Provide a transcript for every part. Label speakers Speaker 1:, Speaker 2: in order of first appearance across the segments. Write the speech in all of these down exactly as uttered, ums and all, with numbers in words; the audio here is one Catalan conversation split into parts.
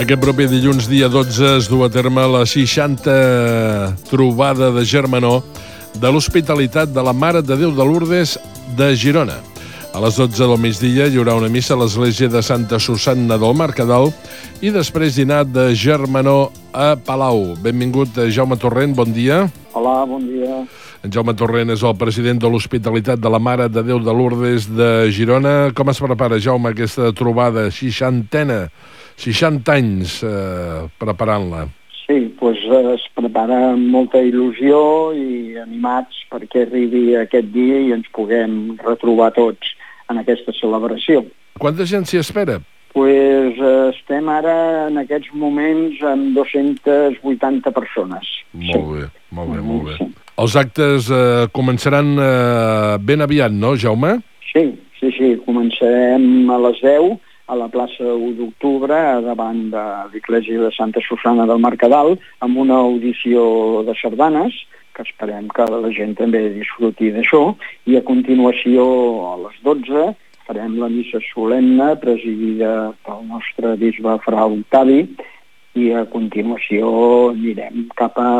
Speaker 1: Aquest proper dilluns, dia dotze, es du a terme la seixanta trobada de germanor de l'Hospitalitat de la Mare de Déu de Lourdes de Girona. A les dotze del migdia hi haurà una missa a l'església de Santa Susanna del Mercadal i després dinar de germanor a Palau. Benvingut, Jaume Torrent, bon dia.
Speaker 2: Hola, bon dia.
Speaker 1: En Jaume Torrent és el president de l'Hospitalitat de la Mare de Déu de Lourdes de Girona. Com es prepara, Jaume, aquesta trobada seixantena, seixanta anys eh, preparant-la?
Speaker 2: Sí, doncs es prepara amb molta il·lusió i animats perquè arribi aquest dia i ens puguem retrobar tots en aquesta celebració.
Speaker 1: Quanta gent s'hi espera?
Speaker 2: Pues estem ara en aquests moments amb dues-centes vuitanta persones.
Speaker 1: Molt bé, molt bé, molt bé. Sí. Els actes eh, començaran eh, ben aviat, no, Jaume?
Speaker 2: Sí, sí, sí, començarem a les deu a la plaça u d'octubre, davant de l'església de Santa Susanna del Mercadal, amb una audició de sardanes, que esperem que la gent també disfruti d'això, i a continuació, a les dotze, farem la missa solemne, presidida pel nostre bisbe Frau Octavi, i a continuació anirem cap a,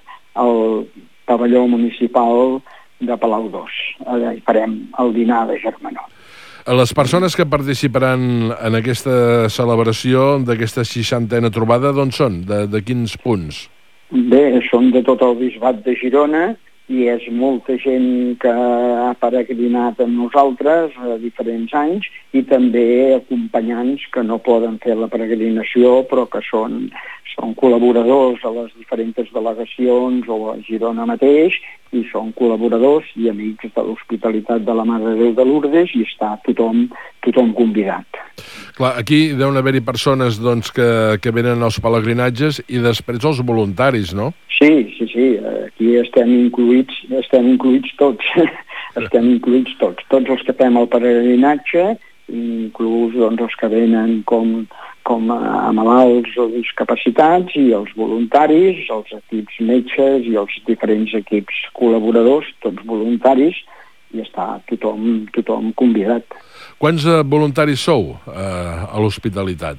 Speaker 2: al pavelló municipal de Palau dos. Allà hi farem el dinar de germanor.
Speaker 1: Les persones que participaran en aquesta celebració d'aquesta seixantena trobada, d'on són? De, de quins punts?
Speaker 2: Bé, són de tot el bisbat de Girona i és molta gent que ha peregrinat amb nosaltres a diferents anys i també acompanyants que no poden fer la peregrinació però que són, són col·laboradors a les diferents delegacions o a Girona mateix i són col·laboradors i amics de l'Hospitalitat de la Mare de Déu de Lourdes i està tothom, tothom convidat.
Speaker 1: Clar, aquí deuen haver-hi persones doncs, que, que venen als pelegrinatges i després els voluntaris, no?
Speaker 2: Sí, sí, sí. Aquí estem incluïts, estem incluïts tots. estem incluïts tots. Tots els que fem el peregrinatge, inclús doncs, els que venen com, com a malalts o discapacitats i els voluntaris, els equips metges i els diferents equips col·laboradors, tots voluntaris, i està tothom, tothom convidat.
Speaker 1: Quants uh, voluntaris sou uh, a l'Hospitalitat?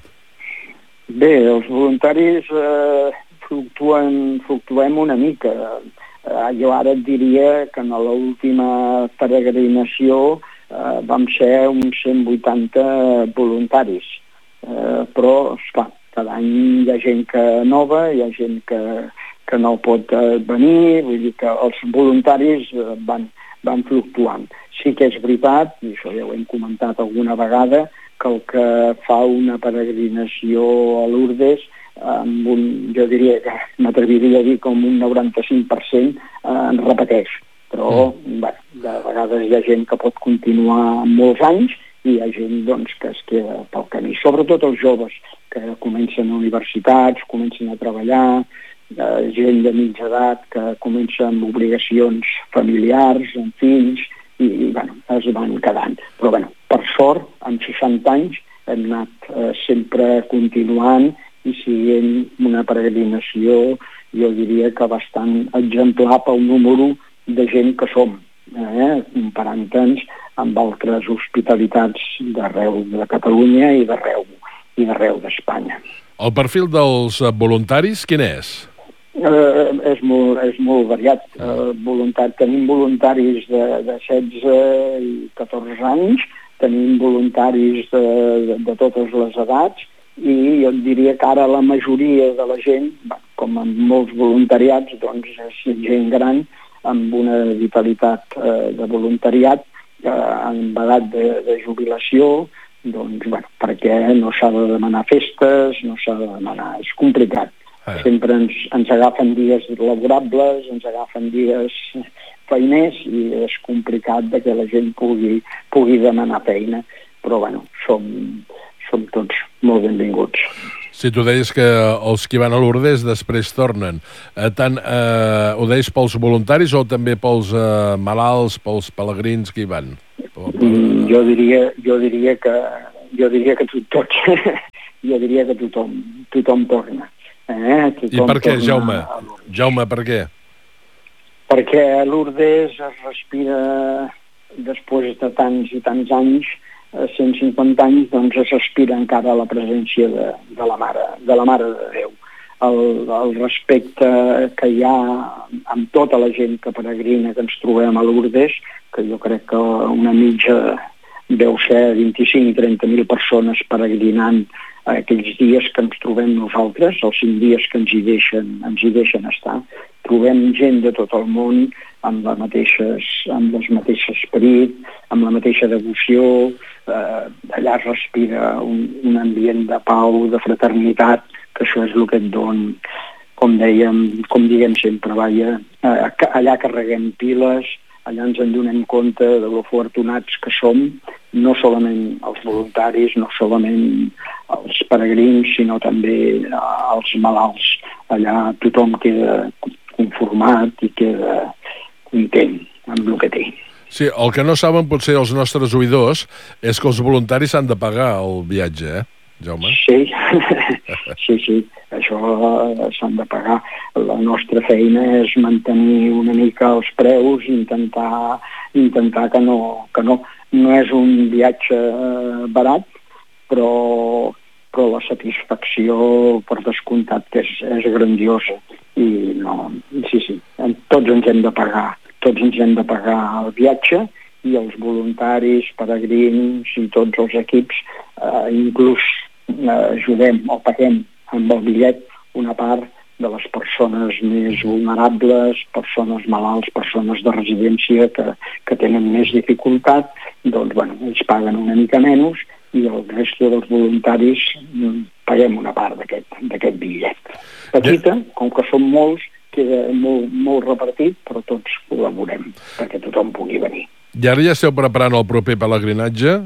Speaker 2: Bé, els voluntaris uh, fluctuen, fluctuem una mica. Uh, jo ara et diria que en l'última peregrinació uh, vam ser uns cent vuitanta voluntaris. Uh, però, esclar, cada any hi ha gent que nova, hi ha gent que, que no pot uh, venir, vull dir que els voluntaris uh, van, van fluctuant. Sí que és veritat, i això ja ho hem comentat alguna vegada, que el que fa una peregrinació a Lourdes, amb un, jo diria que m'atreviria a dir com un noranta-cinc per cent eh, en repeteix. Però, mm. bé, de vegades hi ha gent que pot continuar molts anys i hi ha gent doncs, que es queda pel camí. Sobretot els joves, que comencen a universitats, comencen a treballar, eh, gent de mitja edat que comença amb obligacions familiars, amb fills, i bueno, es van quedant. Però bueno, per sort, amb seixanta anys hem anat eh, sempre continuant i siguent una peregrinació, jo diria que bastant exemplar pel número de gent que som, eh, comparant-nos amb altres hospitalitats d'arreu de Catalunya i d'arreu i d'arreu d'Espanya.
Speaker 1: El perfil dels voluntaris quin és?
Speaker 2: Uh, és, molt, és molt variat. Uh, voluntat, tenim voluntaris de, de setze i catorze anys, tenim voluntaris de, de, de totes les edats i jo diria que ara la majoria de la gent, com en molts voluntariats, doncs és gent gran amb una vitalitat uh, de voluntariat uh, amb edat de, de jubilació, doncs, bueno, perquè no s'ha de demanar festes, no s'ha de demanar... És complicat. Sempre ens, ens agafen dies laborables, ens agafen dies feiners i és complicat de que la gent pugui, pugui demanar feina. Però, bueno, som, som tots molt benvinguts.
Speaker 1: Si tu deies que els que van a Lourdes després tornen, eh, tant eh, ho deies pels voluntaris o també pels eh, malalts, pels pelegrins que hi van? O per...
Speaker 2: Jo diria, jo diria que jo diria que tots. jo diria que tothom, tothom torna. Eh,
Speaker 1: I per què, Jaume? Jaume, per què?
Speaker 2: Perquè a Lourdes es respira, després de tants i tants anys, cent cinquanta anys, doncs es respira encara la presència de, de, la, mare, de la Mare de Déu. El, el respecte que hi ha amb tota la gent que peregrina, que ens trobem a Lourdes, que jo crec que una mitja deu ser vint-i-cinc a trenta mil persones peregrinant aquells dies que ens trobem nosaltres, els cinc dies que ens hi deixen, ens hi deixen estar. Trobem gent de tot el món amb la mateixes, amb el mateix esperit, amb la mateixa devoció. Eh, allà es respira un, un ambient de pau, de fraternitat, que això és el que et don, com dèiem, com diguem sempre, vaja, eh, allà carreguem piles, allà ens en donem compte de lo afortunats que som, no solament els voluntaris, no solament els peregrins, sinó també els malalts. Allà tothom queda conformat i queda content amb el que té.
Speaker 1: Sí, el que no saben potser els nostres oïdors és que els voluntaris han de pagar el viatge, eh, Jaume?
Speaker 2: Sí, sí, sí, això s'han de pagar. La nostra feina és mantenir una mica els preus, intentar, intentar que no, que no, no és un viatge barat, però, però la satisfacció, per descomptat, és, és grandiosa. I no, sí, sí, tots ens hem de pagar, tots ens hem de pagar el viatge, i els voluntaris, peregrins i tots els equips, eh, inclús eh, ajudem o paguem amb el bitllet una part de les persones més vulnerables, persones malalts, persones de residència que, que tenen més dificultat, doncs, bueno, ells paguen una mica menys i el resto dels voluntaris paguem una part d'aquest bitllet. Petita, com que som molts, queda molt, molt repartit, però tots col·laborem perquè tothom pugui venir.
Speaker 1: I ara ja esteu preparant el proper pelegrinatge?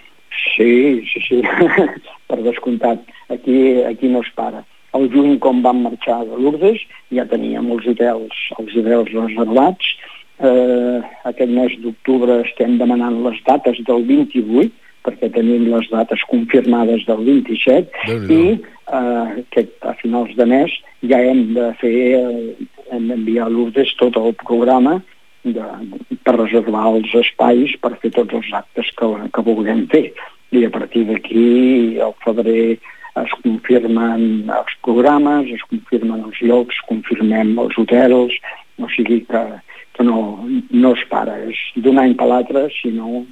Speaker 2: Sí, sí, sí, per descomptat. Aquí, aquí no es para. El juny, com vam marxar de Lourdes, ja teníem els hotels, els hotels reservats. Eh, aquest mes d'octubre estem demanant les dates del vint-i-vuit, perquè tenim les dates confirmades del vint-i-set, i eh, que a finals de mes ja hem de fer, eh, hem d'enviar a Lourdes tot el programa de, per reservar els espais per fer tots els actes que, que vulguem fer. I a partir d'aquí, al febrer, es confirmen els programes, es confirmen els llocs, confirmem els hotels, o sigui que, que no, no es para, és d'un any per l'altre, sinó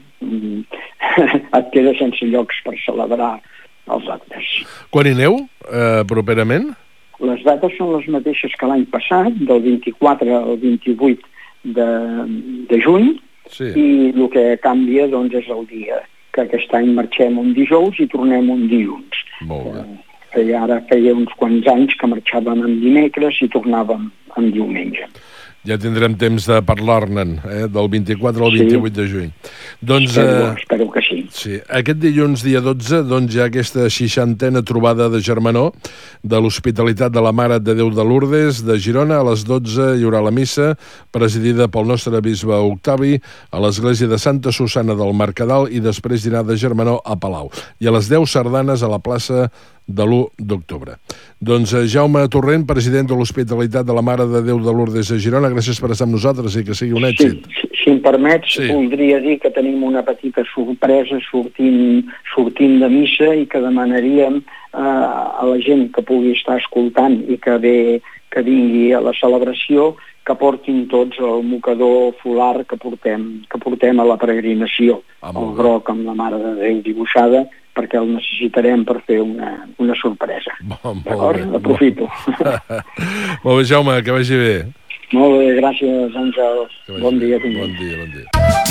Speaker 2: et queda sense llocs per celebrar els actes.
Speaker 1: Quan hi aneu, eh, properament?
Speaker 2: Les dates són les mateixes que l'any passat, del vint-i-quatre al vint-i-vuit de, de juny, sí. I el que canvia doncs, és el dia, que aquest any marxem un dijous i tornem un dilluns.
Speaker 1: Molt bé.
Speaker 2: Eh, feia, ara feia uns quants anys que marxàvem en dimecres i tornàvem en diumenge.
Speaker 1: Ja tindrem temps de parlar-ne'n, eh, del vint-i-quatre al vint-i-vuit de juny. Doncs,
Speaker 2: espero,
Speaker 1: eh,
Speaker 2: espero que sí.
Speaker 1: sí. Aquest dilluns, dia dotze, doncs hi ha aquesta seixantena trobada de germanor de l'Hospitalitat de la Mare de Déu de Lourdes de Girona. A les dotze hi haurà la missa, presidida pel nostre bisbe Octavi, a l'església de Santa Susana del Mercadal, i després dinar de germanor a Palau. I a les deu sardanes a la plaça de l'u d'octubre. Doncs Jaume Torrent, president de l'Hospitalitat de la Mare de Déu de Lourdes de Girona, gràcies per estar amb nosaltres i que sigui un èxit.
Speaker 2: Sí, si, si em permets, sí. Voldria dir que tenim una petita sorpresa sortint, sortint de missa i que demanaríem eh, a la gent que pugui estar escoltant i que, ve, que vingui a la celebració, que portin tots el mocador folar que portem, que portem a la peregrinació, ah, el groc amb la Mare de Déu dibuixada, perquè el necessitarem per fer una, una sorpresa. D'acord? Aprofito.
Speaker 1: Molt bé, Jaume, que vagi bé.
Speaker 2: Molt bé, gràcies, Àngel. Bon dia.
Speaker 1: Bon dia, bon dia.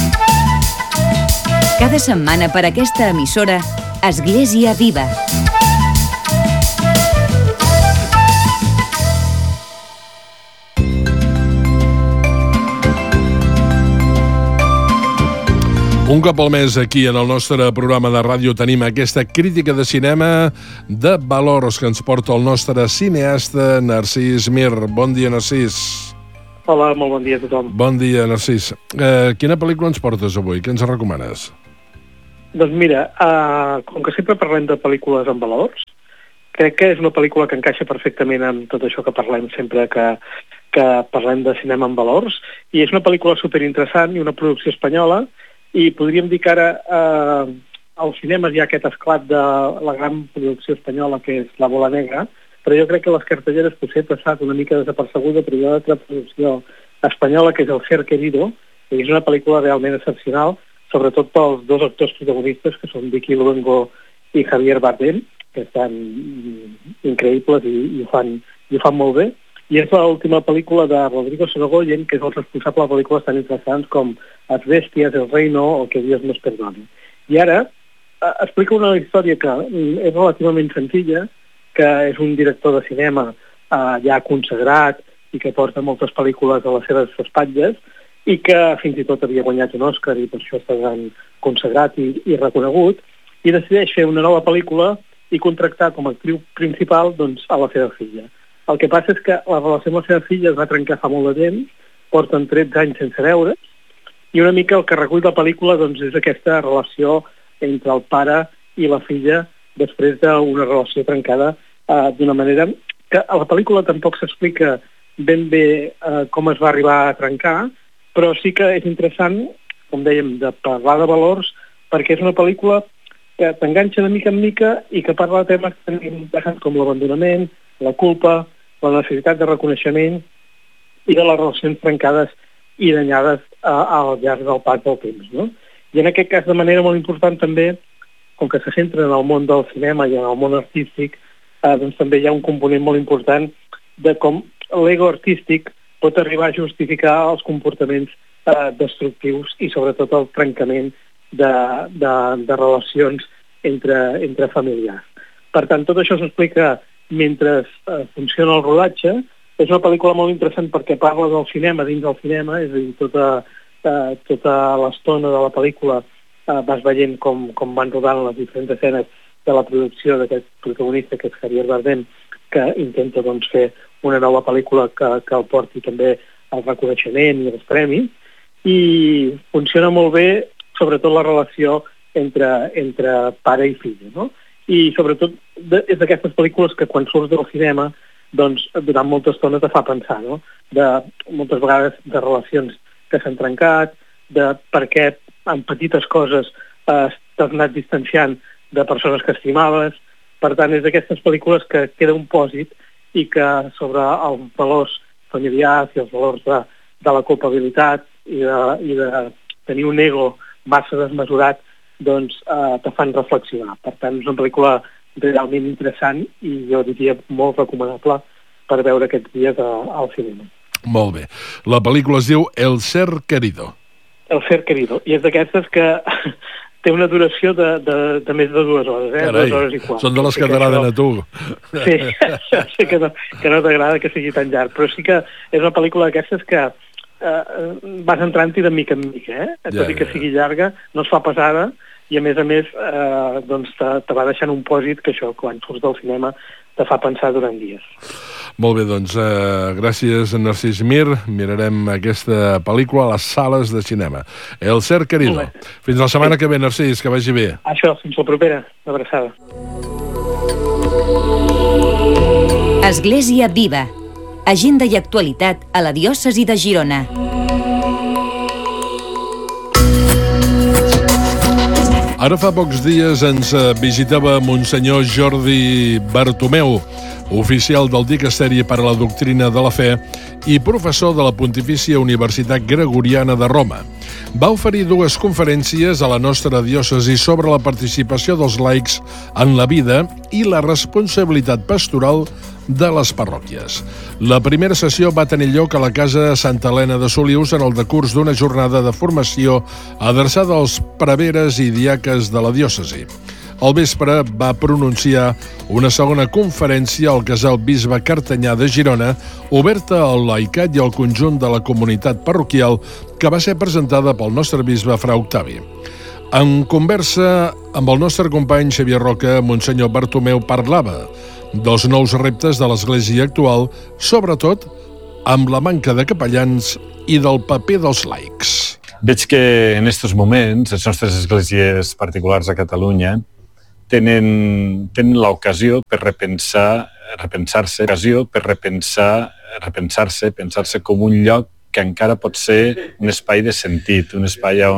Speaker 3: Cada setmana per aquesta emissora, Església Viva.
Speaker 1: Un cop al mes aquí en el nostre programa de ràdio tenim aquesta crítica de cinema de valors que ens porta el nostre cineasta Narcís Mir. Bon dia, Narcís.
Speaker 4: Hola, molt bon dia a tothom.
Speaker 1: Bon dia, Narcís. Eh, quina pel·lícula ens portes avui? Què ens recomanes?
Speaker 4: Doncs mira, uh, com que sempre parlem de pel·lícules amb valors, crec que és una pel·lícula que encaixa perfectament amb tot això que parlem sempre que, que parlem de cinema amb valors, i és una pel·lícula superinteressant i una producció espanyola. I podríem dir que ara eh, als cinemes hi ha aquest esclat de la gran producció espanyola que és La bola negra, però jo crec que les cartelleres potser ha passat una mica desapercebuda, però hi ha altra producció espanyola que és El ser querido, que és una pel·lícula realment excepcional, sobretot pels dos actors protagonistes, que són Vicky Luengo i Javier Bardem, que estan increïbles i, i, ho fan, i ho fan molt bé. I és l'última pel·lícula de Rodrigo Sorogoyen, que és el responsable de pel·lícules tan interessants com As bèsties, El reino o Que Dios nos perdone. I ara eh, explica una història que és relativament senzilla, que és un director de cinema eh, ja consagrat i que porta moltes pel·lícules a les seves espatlles i que fins i tot havia guanyat un Òscar i per això està tan consagrat i, i reconegut, i decideix fer una nova pel·lícula i contractar com a actriu principal doncs, a la seva filla. El que passa és que la relació amb la seva filla es va trencar fa molt de temps, porten tretze anys sense veure, i una mica el que recull la pel·lícula doncs, és aquesta relació entre el pare i la filla després d'una relació trencada eh, d'una manera que a la pel·lícula tampoc s'explica ben bé eh, com es va arribar a trencar, però sí que és interessant, com dèiem, de parlar de valors, perquè és una pel·lícula que t'enganxa de mica en mica i que parla de temes tan interessants com l'abandonament, la culpa, la necessitat de reconeixement i de les relacions trencades i danyades a, al llarg del pas del temps, no? I en aquest cas, de manera molt important també, com que se centra en el món del cinema i en el món artístic, eh, doncs també hi ha un component molt important de com l'ego artístic pot arribar a justificar els comportaments eh, destructius i sobretot el trencament de, de, de relacions entre, entre familiars. Per tant, tot això s'explica mentre eh, funciona el rodatge. És una pel·lícula molt interessant perquè parla del cinema dins del cinema, és a dir, tota, eh, tota l'estona de la pel·lícula eh, vas veient com, com van rodant les diferents escenes de la producció d'aquest protagonista, que és Javier Bardem, que intenta doncs, fer una nova pel·lícula que, que el porti també al reconeixement i als premis, i funciona molt bé, sobretot la relació entre, entre pare i filla, no? I sobretot de, és d'aquestes pel·lícules que quan surts del cinema doncs durant molta estona te fa pensar, no? De moltes vegades de relacions que s'han trencat, de per què en petites coses eh, t'has anat distanciant de persones que estimaves. Per tant, és d'aquestes pel·lícules que queda un pòsit i que sobre els valors familiars i els valors de, de la culpabilitat i de, i de tenir un ego massa desmesurat doncs eh, te fan reflexionar. Per tant, és una pel·lícula realment interessant i jo diria molt recomanable per veure aquests dies a, al cinema.
Speaker 1: Molt bé. La pel·lícula es diu El ser querido.
Speaker 4: El ser querido. I és d'aquestes que té una duració de, de, de més de dues hores, eh?
Speaker 1: Carai,
Speaker 4: dues hores i quart.
Speaker 1: Són de les que t'agraden a tu.
Speaker 4: Sí, ja sé que no, que no t'agrada que sigui tan llarg, però sí que és una pel·lícula d'aquestes que eh, vas entrant-hi de mica en mica, eh? Tot ja, i que ja. sigui llarga, no es fa pesada, i a més a més eh, doncs te, te va deixant un pòsit que això, quan surts del cinema, te fa pensar durant dies.
Speaker 1: Molt bé, doncs eh, gràcies Narcís Mir. Mirarem aquesta pel·lícula a les sales de cinema. El ser querido. Fins la setmana sí. que ve, Narcís, que vagi bé.
Speaker 4: Això, fins la propera. Una abraçada.
Speaker 3: Església Viva. Agenda i actualitat a la diòcesi de Girona.
Speaker 1: Ara fa pocs dies ens visitava Monsenyor Jordi Bartomeu, oficial del Dicasteri per a la Doctrina de la Fe i professor de la Pontifícia Universitat Gregoriana de Roma. Va oferir dues conferències a la nostra diòcesi sobre la participació dels laics en la vida i la responsabilitat pastoral de les parròquies. La primera sessió va tenir lloc a la Casa Santa Helena de Solius en el decurs d'una jornada de formació adreçada als preveres i diaques de la diòcesi. Al vespre va pronunciar una segona conferència al casal Bisbe Cartanyà de Girona, oberta al laicat i al conjunt de la comunitat parroquial, que va ser presentada pel nostre bisbe Fra Octavi. En conversa amb el nostre company Xavier Roca, Monsenyor Bartomeu parlava dels nous reptes de l'Església actual, sobretot amb la manca de capellans i del paper dels laics.
Speaker 5: Veig que en aquests moments les nostres esglésies particulars a Catalunya tenen, tenen l'ocasió per repensar, repensar-se, ocasió per repensar, repensar-se, pensar-se com un lloc que encara pot ser un espai de sentit, un espai on